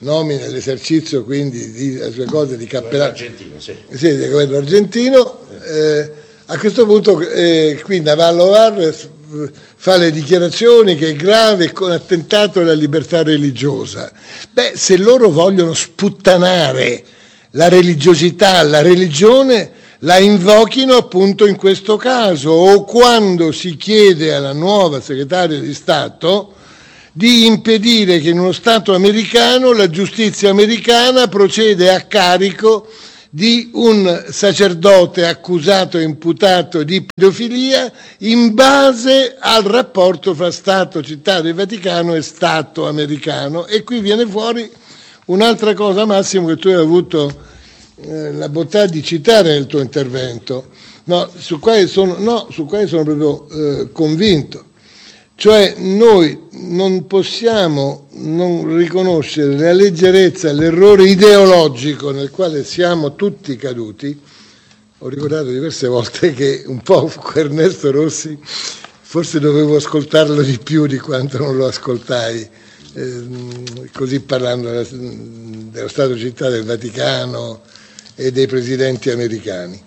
nomina l'esercizio quindi di sue cose di cappellano argentino, sì. Sì, del governo argentino. A questo punto qui Navallo fa le dichiarazioni che è grave con attentato alla libertà religiosa. Beh, se loro vogliono sputtanare la religiosità, la religione, la invochino appunto in questo caso, o quando si chiede alla nuova segretaria di Stato di impedire che in uno Stato americano la giustizia americana procede a carico di un sacerdote accusato e imputato di pedofilia in base al rapporto fra Stato, Città del Vaticano e Stato americano. E qui viene fuori un'altra cosa, Massimo, che tu hai avuto la bontà di citare nel tuo intervento, su quale sono proprio convinto. Cioè noi non possiamo non riconoscere la leggerezza, l'errore ideologico nel quale siamo tutti caduti. Ho ricordato diverse volte che un po' Ernesto Rossi forse dovevo ascoltarlo di più di quanto non lo ascoltai, così parlando dello Stato Città del Vaticano e dei presidenti americani.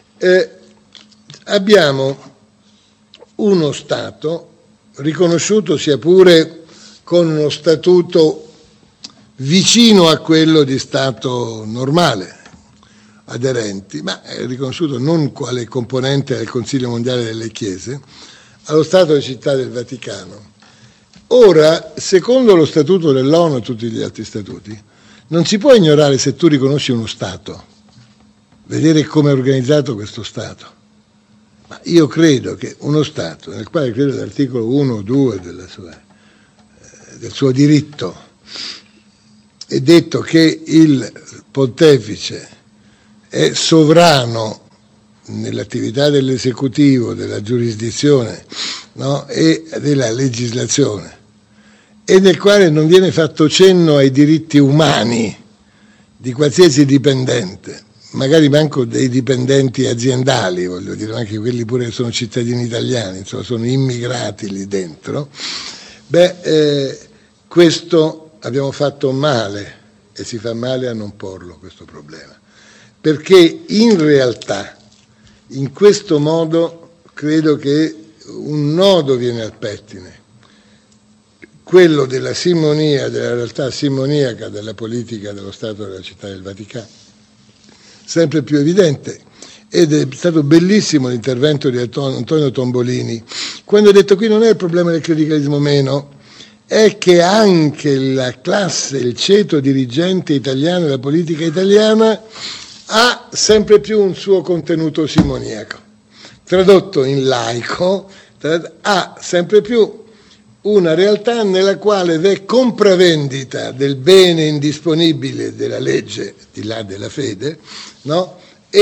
Abbiamo uno Stato riconosciuto sia pure con uno statuto vicino a quello di Stato normale, aderenti, ma è riconosciuto non quale componente del Consiglio Mondiale delle Chiese, allo Stato di Città del Vaticano. Ora, secondo lo Statuto dell'ONU e tutti gli altri statuti, non si può ignorare, se tu riconosci uno Stato, vedere come è organizzato questo Stato. Ma io credo che uno Stato, nel quale credo l'articolo 1 o 2 del suo diritto, è detto che il pontefice è sovrano nell'attività dell'esecutivo, della giurisdizione, no? E della legislazione, e nel quale non viene fatto cenno ai diritti umani di qualsiasi dipendente, magari manco dei dipendenti aziendali, voglio dire, anche quelli pure sono cittadini italiani, insomma sono immigrati lì dentro. Questo abbiamo fatto male, e si fa male a non porlo questo problema, perché in realtà in questo modo credo che un nodo viene al pettine, quello della simonia, della realtà simoniaca della politica dello Stato della Città del Vaticano, sempre più evidente. Ed è stato bellissimo l'intervento di Antonio Tombolini, quando ha detto: qui non è il problema del clericalismo meno, è che anche la classe, il ceto dirigente italiano e la politica italiana ha sempre più un suo contenuto simoniaco. Tradotto in laico, ha sempre più una realtà nella quale v'è compravendita del bene indisponibile della legge, di là della fede, no?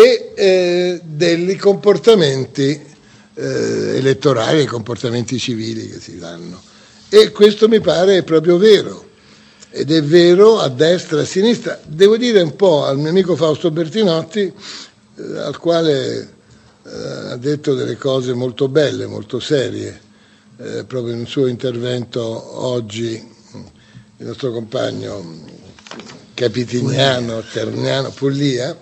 E dei comportamenti elettorali, dei comportamenti civili che si danno. E questo mi pare proprio vero, ed è vero a destra e a sinistra. Devo dire un po' al mio amico Fausto Bertinotti, al quale ha detto delle cose molto belle, molto serie, proprio in un suo intervento oggi, il nostro compagno capitignano, terniano, Puglia,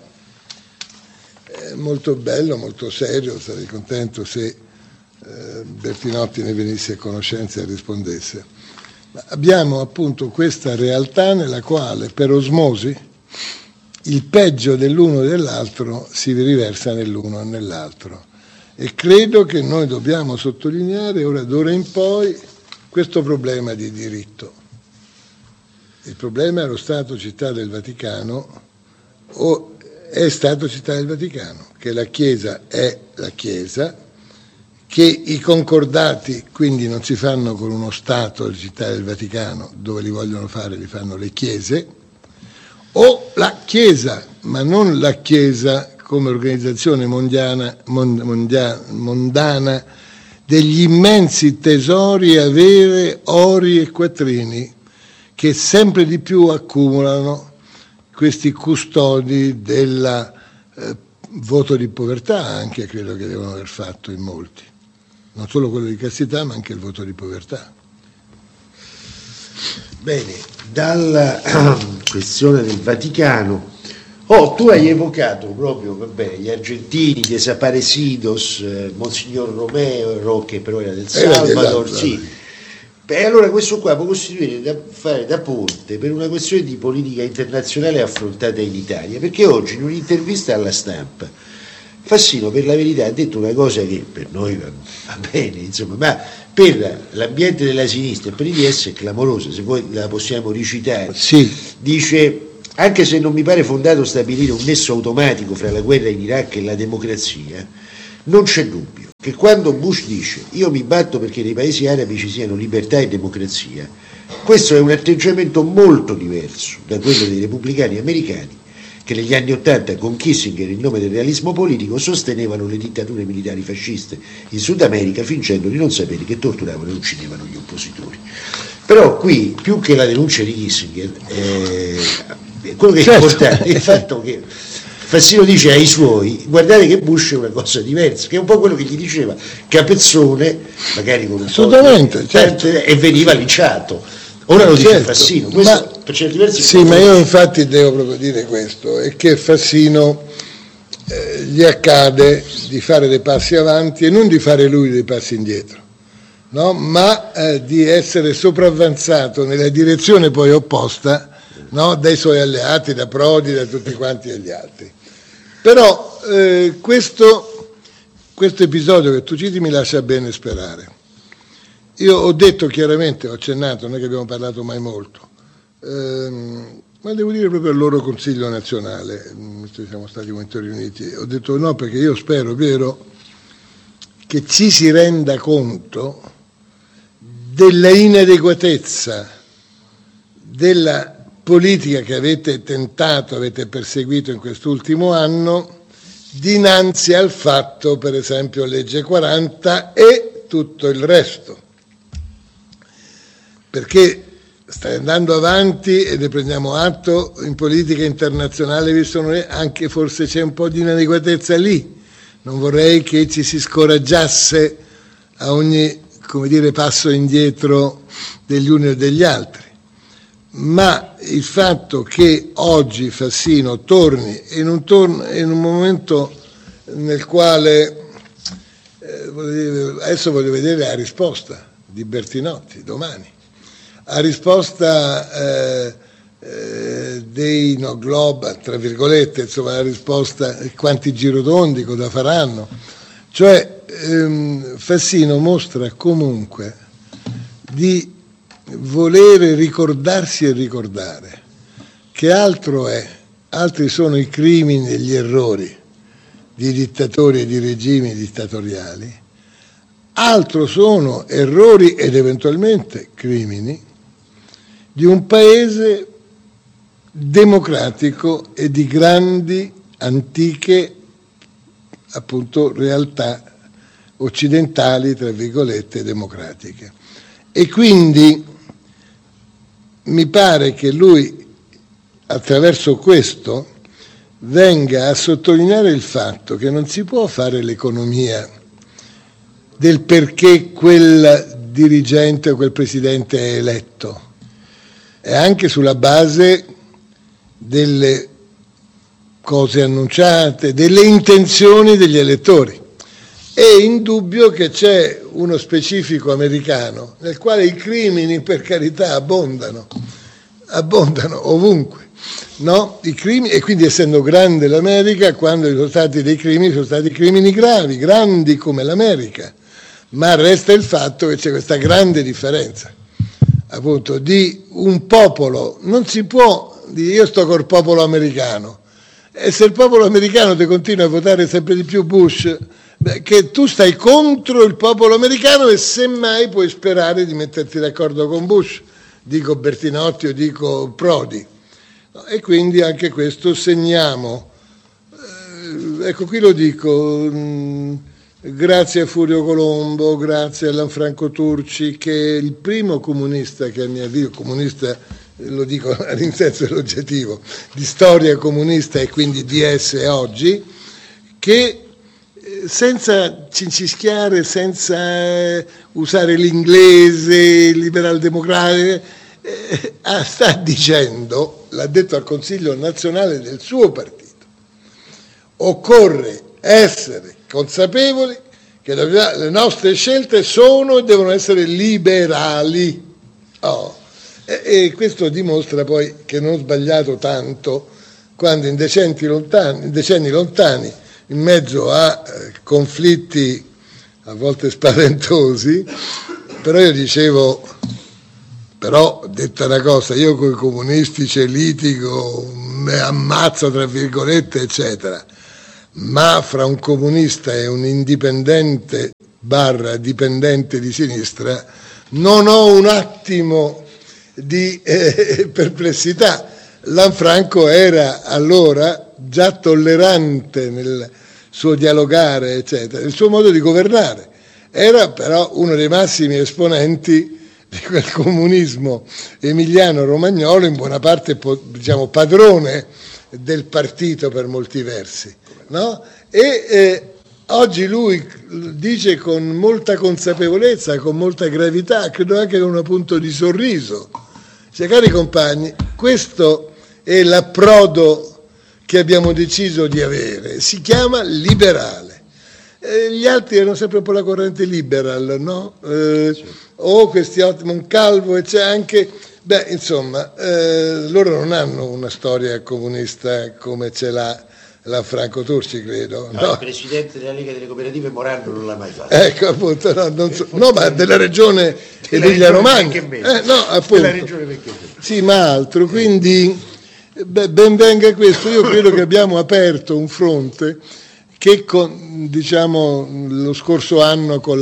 molto bello, molto serio. Sarei contento se Bertinotti ne venisse a conoscenza e rispondesse. Ma abbiamo appunto questa realtà nella quale per osmosi il peggio dell'uno e dell'altro si riversa nell'uno e nell'altro, e credo che noi dobbiamo sottolineare ora d'ora in poi questo problema di diritto. Il problema è lo Stato Città del Vaticano, o è Stato Città del Vaticano, che la Chiesa è la Chiesa, che i concordati quindi non si fanno con uno Stato Città del Vaticano, dove li vogliono fare li fanno le chiese, o la Chiesa, ma non la Chiesa come organizzazione mondana degli immensi tesori, avere, ori e quattrini che sempre di più accumulano questi custodi del voto di povertà, anche credo che devono aver fatto in molti, non solo quello di castità ma anche il voto di povertà. Bene, dalla questione del Vaticano. Tu hai evocato proprio, vabbè, gli argentini, desaparecidos, Monsignor Romero, che però era del Salvador, sì. Beh, allora questo qua può costituire fare da ponte per una questione di politica internazionale affrontata in Italia, perché oggi in un'intervista alla Stampa Fassino, per la verità, ha detto una cosa che per noi va bene, insomma, ma per l'ambiente della sinistra e per i DS è clamorosa, se voi la possiamo recitare. Sì. Dice: anche se non mi pare fondato stabilire un nesso automatico fra la guerra in Iraq e la democrazia, non c'è dubbio che quando Bush dice io mi batto perché nei paesi arabi ci siano libertà e democrazia, questo è un atteggiamento molto diverso da quello dei repubblicani americani che negli anni '80 con Kissinger in nome del realismo politico sostenevano le dittature militari fasciste in Sud America fingendo di non sapere che torturavano e uccidevano gli oppositori. Però qui, più che la denuncia di Kissinger, quello che è importante è il fatto che Fassino dice ai suoi: guardate che Bush è una cosa diversa, che è un po' quello che gli diceva Capezzone, magari con un assolutamente, certo. E veniva linciato. Ora lo dice Fassino, questo per certi versi. Sì, ma io infatti devo proprio dire questo, è che Fassino gli accade di fare dei passi avanti e non di fare lui dei passi indietro, no? Ma di essere sopravvanzato nella direzione poi opposta, no? Dai suoi alleati, da Prodi, da tutti quanti e gli altri. Però questo episodio che tu citi mi lascia bene sperare. Io ho detto chiaramente, ho accennato, non è che abbiamo parlato mai molto, ma devo dire proprio al loro Consiglio nazionale, siamo stati molto riuniti, ho detto no, perché io spero, vero, che ci si renda conto della inadeguatezza della politica che avete tentato, avete perseguito in quest'ultimo anno, dinanzi al fatto, per esempio, legge 40 e tutto il resto. Perché stai andando avanti e ne prendiamo atto in politica internazionale, visto anche forse c'è un po' di inadeguatezza lì. Non vorrei che ci si scoraggiasse a ogni, come dire, passo indietro degli uni e degli altri. Ma il fatto che oggi Fassino torni in un momento nel quale adesso voglio vedere la risposta di Bertinotti domani, a risposta dei no globe, tra virgolette, insomma la risposta, quanti girotondi, cosa faranno, cioè Fassino mostra comunque di volere ricordarsi e ricordare che altri sono i crimini e gli errori di dittatori e di regimi dittatoriali, altro sono errori ed eventualmente crimini di un paese democratico e di grandi, antiche, appunto, realtà occidentali, tra virgolette, democratiche. E quindi mi pare che lui, attraverso questo, venga a sottolineare il fatto che non si può fare l'economia del perché quel dirigente o quel presidente è eletto, è anche sulla base delle cose annunciate, delle intenzioni degli elettori. È indubbio che c'è uno specifico americano nel quale i crimini, per carità, abbondano ovunque, no? I crimini, e quindi essendo grande l'America, quando sono stati dei crimini, sono stati crimini gravi, grandi come l'America, ma resta il fatto che c'è questa grande differenza, appunto, di un popolo. Non si può dire io sto col popolo americano, e se il popolo americano ti continua a votare sempre di più Bush, che tu stai contro il popolo americano e semmai puoi sperare di metterti d'accordo con Bush, dico Bertinotti o dico Prodi. E quindi anche questo segniamo, ecco qui lo dico, grazie a Furio Colombo, grazie a Lanfranco Turci, che è il primo comunista che a mio avviso, comunista lo dico in senso oggettivo, di storia comunista e quindi DS oggi, che senza cincischiare, senza usare l'inglese, il liberal democratico, sta dicendo, l'ha detto al Consiglio nazionale del suo partito, occorre essere consapevoli che le nostre scelte sono e devono essere liberali. E questo dimostra poi che non ho sbagliato tanto quando in decenni lontani, in mezzo a conflitti a volte spaventosi, però io dicevo, però detta una cosa, io con i comunisti ci litigo, mi ammazzo tra virgolette eccetera, ma fra un comunista e un indipendente / dipendente di sinistra non ho un attimo di perplessità. Lanfranco era allora già tollerante nel suo dialogare eccetera, il suo modo di governare, era però uno dei massimi esponenti di quel comunismo emiliano-romagnolo, in buona parte diciamo padrone del partito per molti versi, no? Oggi lui dice con molta consapevolezza, con molta gravità, credo anche con un punto di sorriso, cioè, cari compagni, questo è l'approdo che abbiamo deciso di avere, si chiama liberale. Gli altri erano sempre un po' la corrente liberal, no? O questi Moncalvo, e c'è anche, insomma, loro non hanno una storia comunista come ce l'ha Lanfranco Turci, credo. No, il presidente della Lega delle Cooperative Morando non l'ha mai fatto. Ecco, appunto, ma della regione Emilia-Romagna. No, appunto. Della regione sì, ma altro, quindi ben venga questo. Io credo che abbiamo aperto un fronte che diciamo lo scorso anno con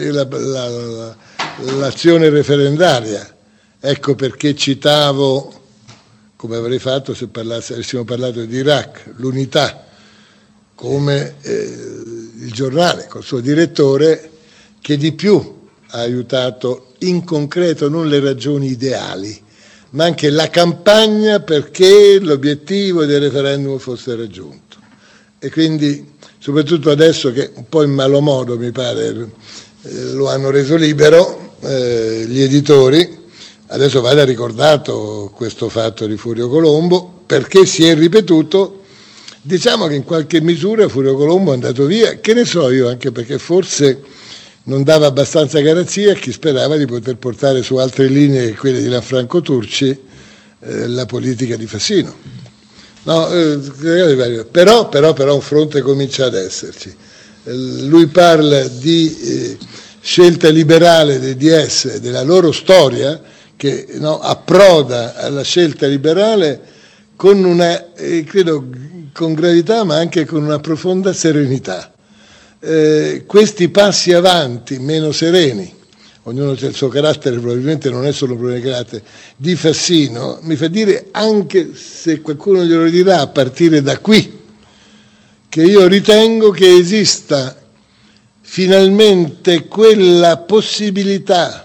l'azione referendaria, ecco perché citavo, come avrei fatto se avessimo parlato di Iraq, l'Unità, come il giornale col suo direttore che di più ha aiutato in concreto non le ragioni ideali, ma anche la campagna perché l'obiettivo del referendum fosse raggiunto. E quindi, soprattutto adesso che un po' in malo modo, mi pare, lo hanno reso libero gli editori, adesso vada ricordato questo fatto di Furio Colombo, perché si è ripetuto. Diciamo che in qualche misura Furio Colombo è andato via, che ne so io, anche perché forse non dava abbastanza garanzia a chi sperava di poter portare su altre linee che quelle di Lanfranco Turci la politica di Fassino. No, però un fronte comincia ad esserci. Lui parla di scelta liberale dei DS, della loro storia, che approda alla scelta liberale con una, credo, con gravità, ma anche con una profonda serenità. Questi passi avanti meno sereni, ognuno ha il suo carattere, probabilmente non è solo un problema di carattere, di Fassino, mi fa dire, anche se qualcuno glielo dirà a partire da qui, che io ritengo che esista finalmente quella possibilità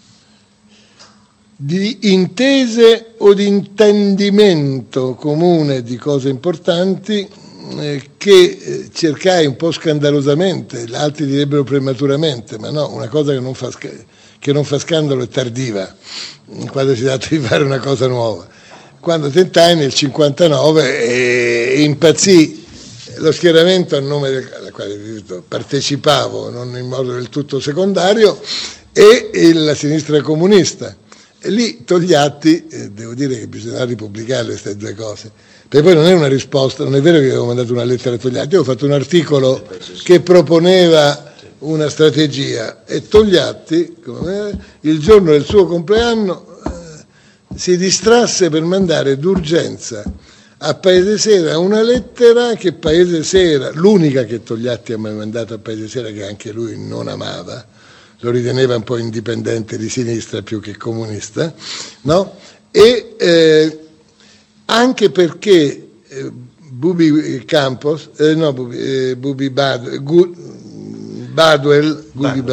di intese o di intendimento comune di cose importanti che cercai un po' scandalosamente, altri direbbero prematuramente, ma no, una cosa che non fa scandalo è tardiva, quando si tratta di fare una cosa nuova. Quando tentai nel 59 impazzì lo schieramento a nome del quale partecipavo, non in modo del tutto secondario, e la sinistra comunista. E lì Togliatti, devo dire che bisogna ripubblicare queste due cose, perché poi non è una risposta, non è vero che avevo mandato una lettera a Togliatti, avevo fatto un articolo che proponeva una strategia, e Togliatti, il giorno del suo compleanno, si distrasse per mandare d'urgenza a Paese Sera una lettera che Paese Sera, l'unica che Togliatti ha mai mandato a Paese Sera, che anche lui non amava, lo riteneva un po' indipendente di sinistra più che comunista, no? E anche perché Bubi Campos, Badwell,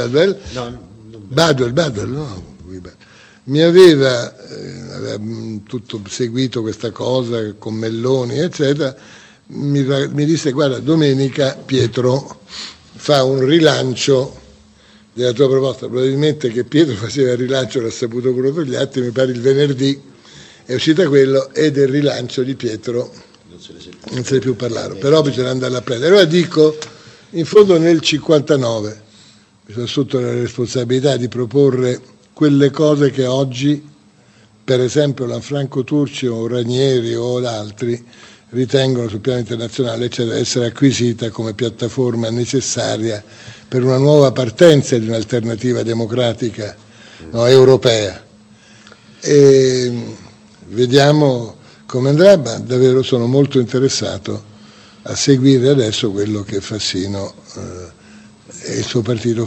mi aveva tutto seguito questa cosa con Melloni, eccetera, mi disse: guarda, domenica Pietro fa un rilancio della tua proposta, probabilmente che Pietro faceva il rilancio, l'ha saputo pure Togliatti, mi pare il venerdì è uscita quello, e del rilancio di Pietro non se ne più parlare, però bisogna andare a prendere. Allora dico, in fondo nel 59 mi sono assunto la responsabilità di proporre quelle cose che oggi, per esempio Lanfranco Turci o Ranieri o altri, ritengono sul piano internazionale cioè essere acquisita come piattaforma necessaria per una nuova partenza di un'alternativa democratica, no, europea. E vediamo come andrà, ma davvero sono molto interessato a seguire adesso quello che Fassino e il suo partito